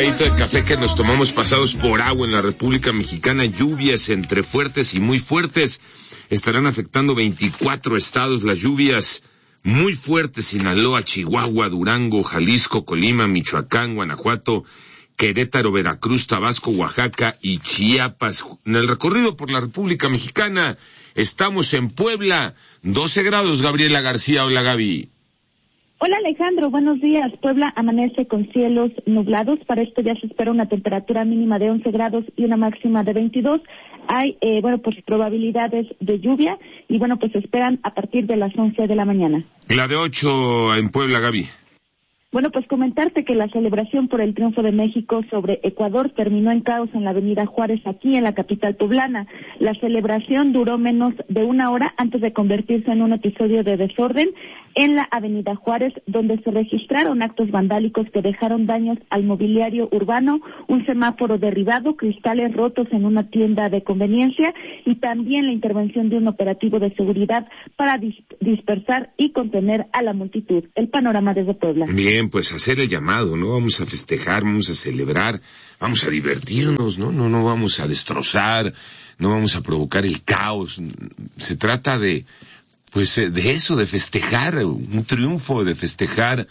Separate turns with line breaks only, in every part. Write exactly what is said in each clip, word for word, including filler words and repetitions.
traguito de café que nos tomamos pasados por agua en la República Mexicana. Lluvias entre fuertes y muy fuertes estarán afectando veinticuatro estados. Las lluvias muy fuertes: Sinaloa, Chihuahua, Durango, Jalisco, Colima, Michoacán, Guanajuato, Querétaro, Veracruz, Tabasco, Oaxaca y Chiapas. En el recorrido por la República Mexicana estamos en Puebla, doce grados. Gabriela García, hola Gaby.
Hola Alejandro, buenos días. Puebla amanece con cielos nublados. Para esto ya se espera una temperatura mínima de once grados y una máxima de veintidós. Hay, eh, bueno, pues probabilidades de lluvia y bueno, pues se esperan a partir de las once de la mañana.
La de ocho en Puebla, Gaby.
Bueno, pues comentarte que la celebración por el triunfo de México sobre Ecuador terminó en caos en la avenida Juárez, aquí en la capital poblana. La celebración duró menos de una hora antes de convertirse en un episodio de desorden en la avenida Juárez, donde se registraron actos vandálicos que dejaron daños al mobiliario urbano, un semáforo derribado, cristales rotos en una tienda de conveniencia y también la intervención de un operativo de seguridad para dis- dispersar y contener a la multitud. El panorama desde Puebla.
Bien, pues hacer el llamado, ¿no? Vamos a festejar, vamos a celebrar, vamos a divertirnos, ¿no? No, no vamos a destrozar, no vamos a provocar el caos. Se trata de, pues, de eso, de festejar un triunfo, de festejar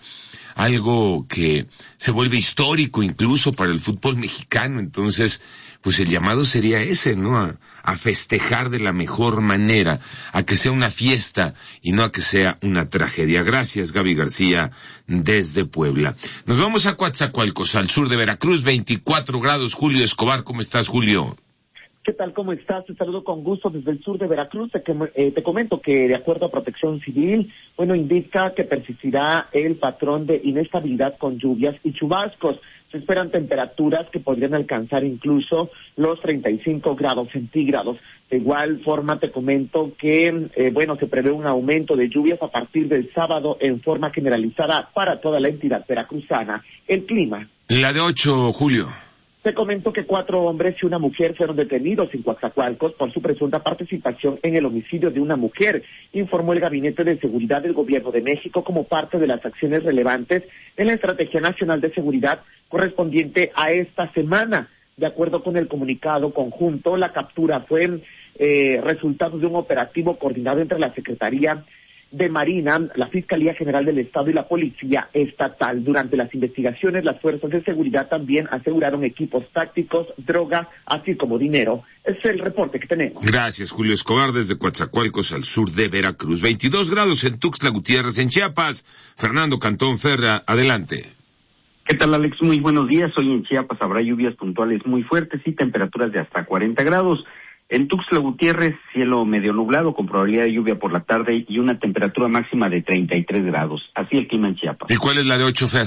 algo que se vuelve histórico incluso para el fútbol mexicano. Entonces, pues el llamado sería ese, ¿no? A, a festejar de la mejor manera, a que sea una fiesta y no a que sea una tragedia. Gracias, Gaby García, desde Puebla. Nos vamos a Coatzacoalcos, al sur de Veracruz, veinticuatro grados. Julio Escobar, ¿cómo estás, Julio?
¿Qué tal? ¿Cómo estás? Te saludo con gusto desde el sur de Veracruz. Te, eh, te comento que, de acuerdo a Protección Civil, bueno, indica que persistirá el patrón de inestabilidad con lluvias y chubascos. Se esperan temperaturas que podrían alcanzar incluso los treinta y cinco grados centígrados. De igual forma, te comento que, eh, bueno, se prevé un aumento de lluvias a partir del sábado en forma generalizada para toda la entidad veracruzana. El clima.
La de ocho, Julio.
Te comento que cuatro hombres y una mujer fueron detenidos en Coatzacoalcos por su presunta participación en el homicidio de una mujer, informó el Gabinete de Seguridad del Gobierno de México como parte de las acciones relevantes en la Estrategia Nacional de Seguridad correspondiente a esta semana. De acuerdo con el comunicado conjunto, la captura fue eh, resultado de un operativo coordinado entre la Secretaría de Marina, la Fiscalía General del Estado y la Policía Estatal. Durante las investigaciones, las fuerzas de seguridad también aseguraron equipos tácticos, drogas, así como dinero. Ese es el reporte que tenemos.
Gracias, Julio Escobar, desde Coatzacoalcos, al sur de Veracruz. veintidós grados en Tuxtla Gutiérrez, en Chiapas. Fernando Cantón Ferra, adelante.
¿Qué tal, Alex? Muy buenos días. Hoy en Chiapas habrá lluvias puntuales muy fuertes y temperaturas de hasta cuarenta grados. En Tuxtla Gutiérrez, cielo medio nublado con probabilidad de lluvia por la tarde y una temperatura máxima de treinta y tres grados. Así el clima en Chiapas.
¿Y cuál es la de ocho, Fer?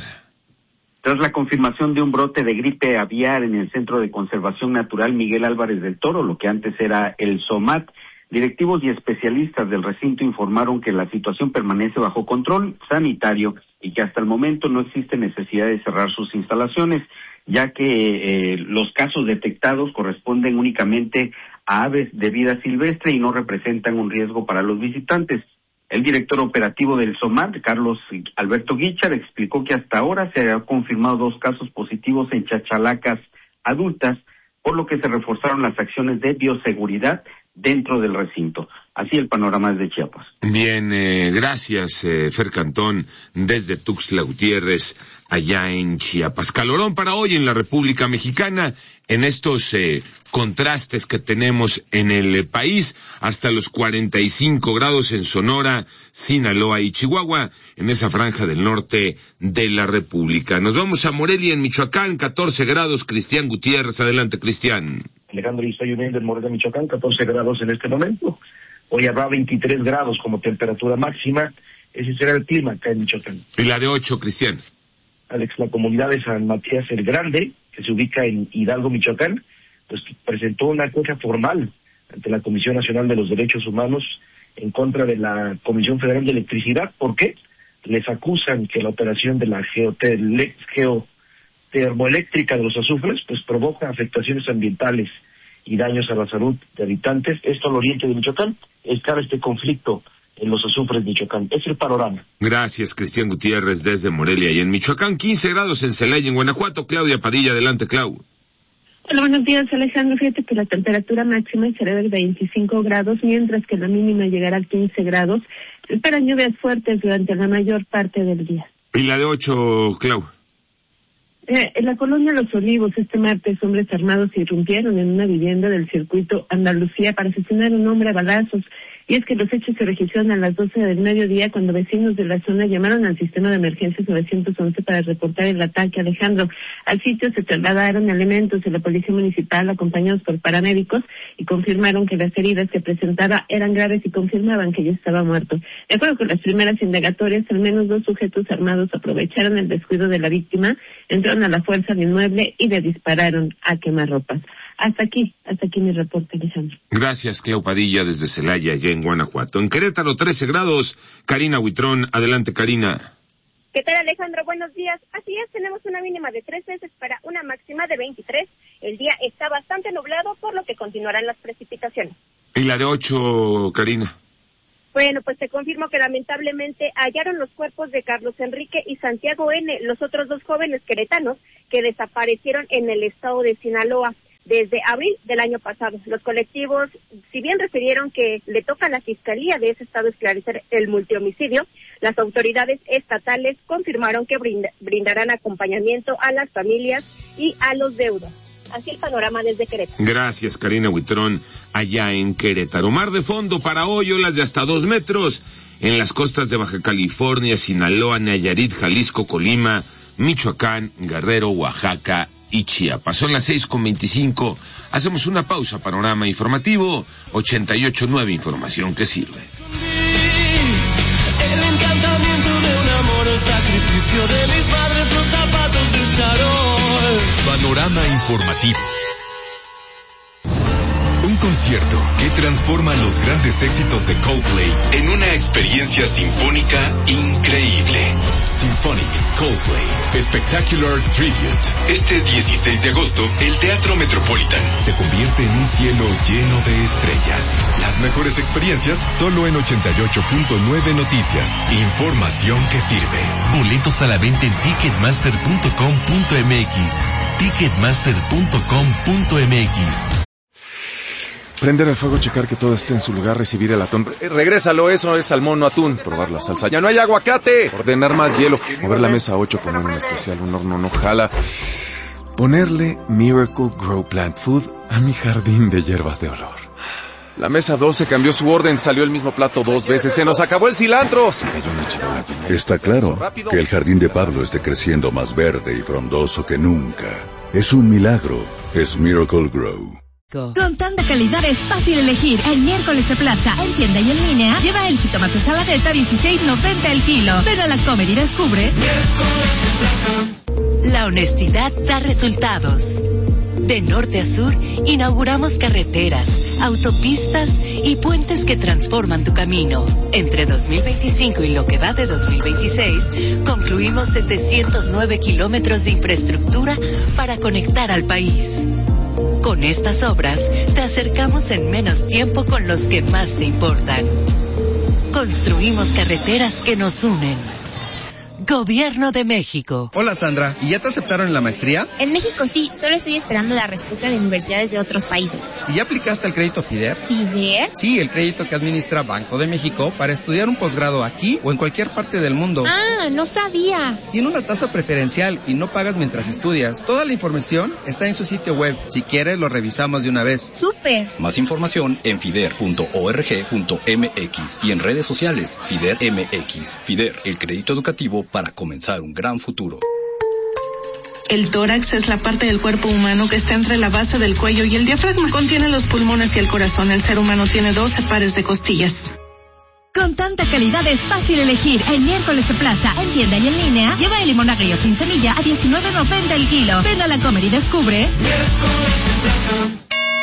Tras la confirmación de un brote de gripe aviar en el Centro de Conservación Natural Miguel Álvarez del Toro, lo que antes era el SOMAT, directivos y especialistas del recinto informaron que la situación permanece bajo control sanitario y que hasta el momento no existe necesidad de cerrar sus instalaciones, ya que eh, los casos detectados corresponden únicamente a aves de vida silvestre y no representan un riesgo para los visitantes. El director operativo del SOMAT, Carlos Alberto Guichar, explicó que hasta ahora se han confirmado dos casos positivos en chachalacas adultas, por lo que se reforzaron las acciones de bioseguridad dentro del recinto. Así el panorama desde Chiapas.
Bien, eh, gracias, eh, Fer Cantón, desde Tuxtla Gutiérrez, allá en Chiapas. Calorón para hoy en la República Mexicana, en estos eh, contrastes que tenemos en el eh, país, hasta los cuarenta y cinco grados en Sonora, Sinaloa y Chihuahua, en esa franja del norte de la República. Nos vamos a Morelia, en Michoacán, catorce grados. Cristian Gutiérrez, adelante, Cristian.
Alejandro, y estoy lloviendo en Morelia, Michoacán, catorce grados en este momento. Hoy habrá veintitrés grados como temperatura máxima. Ese será el clima acá en Michoacán.
Y la de ocho, Cristian.
Alex, la comunidad de San Matías el Grande, que se ubica en Hidalgo, Michoacán, pues presentó una queja formal ante la Comisión Nacional de los Derechos Humanos en contra de la Comisión Federal de Electricidad. ¿Por qué? Les acusan que la operación de la geotel- geotermoeléctrica de los azufres pues provoca afectaciones ambientales y daños a la salud de habitantes. Esto al oriente de Michoacán. Es claro este conflicto en Los Azufres, Michoacán. Es el panorama.
Gracias, Cristian Gutiérrez, desde Morelia y en Michoacán. quince grados en Celaya, en Guanajuato. Claudia Padilla, adelante, Clau.
Hola, buenos días, Alejandro. Fíjate que la temperatura máxima será de veinticinco grados, mientras que la mínima llegará a quince grados. Se esperan lluvias fuertes durante la mayor parte del día.
¿Y la de ocho, Clau?
Eh, en la colonia Los Olivos, este martes, hombres armados irrumpieron en una vivienda del circuito Andalucía para asesinar a un hombre a balazos. Y es que los hechos se registraron a las doce del mediodía cuando vecinos de la zona llamaron al sistema de emergencias nueve once para reportar el ataque, Alejandro. Al sitio se trasladaron elementos de la policía municipal acompañados por paramédicos y confirmaron que las heridas que presentaba eran graves y confirmaban que ya estaba muerto. De acuerdo con las primeras indagatorias, al menos dos sujetos armados aprovecharon el descuido de la víctima, entraron a la fuerza al inmueble y le dispararon a quemarropas. Hasta aquí, hasta aquí mi reporte, Alejandro.
Gracias, Clau Padilla, desde Celaya, allá en Guanajuato. En Querétaro, trece grados. Karina Huitrón, adelante, Karina.
¿Qué tal, Alejandro? Buenos días. Así es, tenemos una mínima de trece, se espera una máxima de veintitrés. El día está bastante nublado, por lo que continuarán las precipitaciones.
¿Y la de ocho, Karina?
Bueno, pues te confirmo que lamentablemente hallaron los cuerpos de Carlos Enrique y Santiago N., los otros dos jóvenes queretanos que desaparecieron en el estado de Sinaloa desde abril del año pasado. Los colectivos, si bien refirieron que le toca a la Fiscalía de ese estado esclarecer el multihomicidio, las autoridades estatales confirmaron que brinda, brindarán acompañamiento a las familias y a los deudos. Así el panorama desde Querétaro.
Gracias, Karina Huitrón, allá en Querétaro. Mar de fondo para hoy, olas de hasta dos metros en las costas de Baja California, Sinaloa, Nayarit, Jalisco, Colima, Michoacán, Guerrero, Oaxaca y Chiapas. Son las seis con veinticinco. Hacemos una pausa. Panorama informativo ochenta y ocho punto nueve, información que sirve.
El encantamiento de un amor, el sacrificio de mis padres, los zapatos de un charol.
Panorama informativo. Un concierto que transforma los grandes éxitos de Coldplay en una experiencia sinfónica increíble. Symphonic Coldplay Spectacular Tribute. Este dieciséis de agosto, el Teatro Metropolitan se convierte en un cielo lleno de estrellas. Las mejores experiencias solo en ochenta y ocho punto nueve Noticias. Información que sirve. Boletos a la venta en ticketmaster punto com punto m x. ticketmaster punto com punto m x.
Prender el fuego, checar que todo esté en su lugar, recibir el atún. Eh, regrésalo, eso es salmón, no atún. Probar la salsa. ¡Ya no hay aguacate! Ordenar más hielo. Mover la mesa ocho, poner un especial, un horno no jala. Ponerle Miracle Grow Plant Food a mi jardín de hierbas de olor. La mesa doce cambió su orden, salió el mismo plato dos veces. ¡Se nos acabó el cilantro! Se cayó una charola.
Está claro que el jardín de Pablo esté creciendo más verde y frondoso que nunca. Es un milagro. Es Miracle Grow.
Con tanta calidad es fácil elegir. El miércoles de plaza, en tienda y en línea, lleva el jitomate saladeta dieciséis noventa el kilo. Ven a la Comer y descubre.
La honestidad da resultados. De norte a sur, inauguramos carreteras, autopistas y puentes que transforman tu camino. Entre dos mil veinticinco y lo que va de dos mil veintiséis, concluimos setecientos nueve kilómetros de infraestructura para conectar al país. Con estas obras, te acercamos en menos tiempo con los que más te importan. Construimos carreteras que nos unen. Gobierno de México.
Hola Sandra, ¿y ya te aceptaron en la maestría?
En México sí, solo estoy esperando la respuesta de universidades de otros países.
¿Y ya aplicaste el crédito FIDER?
¿FIDER?
Sí, el crédito que administra Banco de México para estudiar un posgrado aquí o en cualquier parte del mundo.
Ah, no sabía.
Tiene una tasa preferencial y no pagas mientras estudias. Toda la información está en su sitio web. Si quieres, lo revisamos de una vez.
¡Súper!
Más información en fider punto org punto m x y en redes sociales FIDER M X. FIDER, el crédito educativo para comenzar un gran futuro.
El tórax es la parte del cuerpo humano que está entre la base del cuello y el diafragma. Contiene los pulmones y el corazón. El ser humano tiene doce pares de costillas.
Con tanta calidad es fácil elegir. El miércoles de plaza, en tienda y en línea, lleva el limón agrio sin semilla a diecinueve noventa el kilo. Ven a la Comer y descubre.
Miércoles de plaza.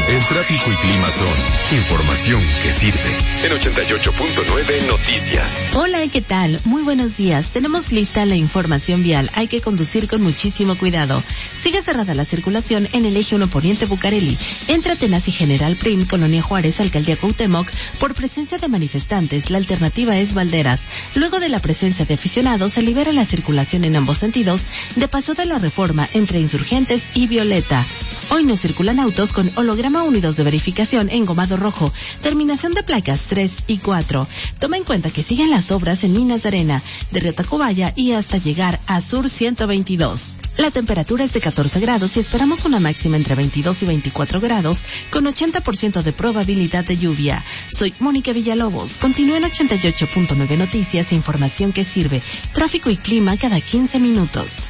El tráfico y clima son información que sirve. En ochenta y ocho punto nueve Noticias.
Hola, ¿qué tal? Muy buenos días. Tenemos lista la información vial. Hay que conducir con muchísimo cuidado. Sigue cerrada la circulación en el eje uno Poniente Bucareli, entre Atenas y General Prim, Colonia Juárez, Alcaldía Cuauhtémoc. Por presencia de manifestantes, la alternativa es Valderas. Luego de la presencia de aficionados, se libera la circulación en ambos sentidos de Paso de la Reforma entre Insurgentes y Violeta. Hoy no circulan autos con holograma unidos de verificación engomado rojo, terminación de placas tres y cuatro. Toma en cuenta que siguen las obras en Minas de Arena, de Río Tacubaya y hasta llegar a Sur ciento veintidós. La temperatura es de catorce grados y esperamos una máxima entre veintidós y veinticuatro grados con ochenta por ciento de probabilidad de lluvia. Soy Mónica Villalobos. Continúa en ochenta y ocho punto nueve Noticias, información que sirve. Tráfico y clima cada quince minutos.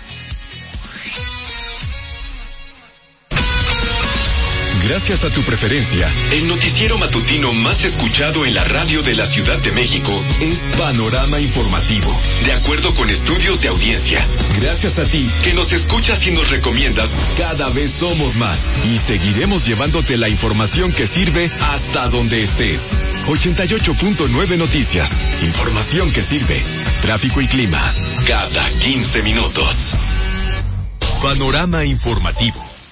Gracias a tu preferencia, el noticiero matutino más escuchado en la radio de la Ciudad de México es Panorama Informativo, de acuerdo con estudios de audiencia. Gracias a ti, que nos escuchas y nos recomiendas, cada vez somos más y seguiremos llevándote la información que sirve hasta donde estés. ochenta y ocho punto nueve Noticias, información que sirve. Tráfico y clima, cada quince minutos. Panorama Informativo.